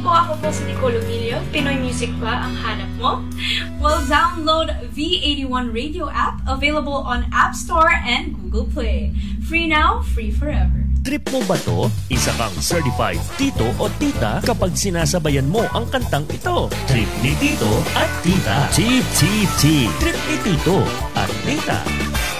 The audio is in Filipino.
po, ako po si Nicole Emilio. Pinoy Music ba ang hanap mo? Well, download V81 Radio app, available on App Store and Google Play. Free now, free forever. Trip mo ba to? Isa kang certified tito o tita kapag sinasabayan mo ang kantang ito. Trip ni Tito at Tita. Tip, tip, tip. Trip ni Tito at Tita.